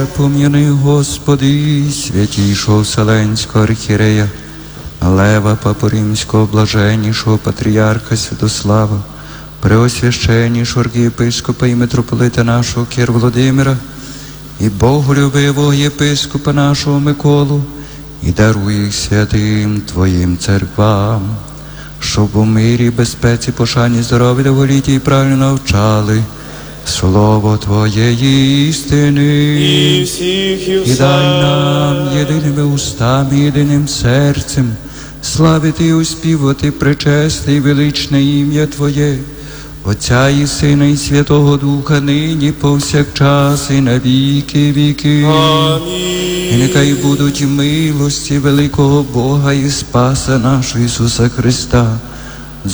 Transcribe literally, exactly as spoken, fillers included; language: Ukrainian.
Пом'яни, Господи, святішого Вселенського архієрея, Лева Папу-Римського, блаженнішого патріарха Святослава, преосвященнішого архієпископа і митрополита нашого Кир Володимира, і боголюбивого єпископа нашого Миколу, і даруй їх святим Твоїм церквам, щоб у мирі, безпеці, пошані, здоров'я, довголітті і правильно навчали Слово Твоєї істини. І всіх і І дай нам єдиними устами, єдиним серцем славити і успівати пречесне і величне ім'я Твоє, Отця і Сина і Святого Духа, нині повсякчас і на віки віки. Амінь. І нехай будуть милості великого Бога і Спаса нашого Ісуса Христа,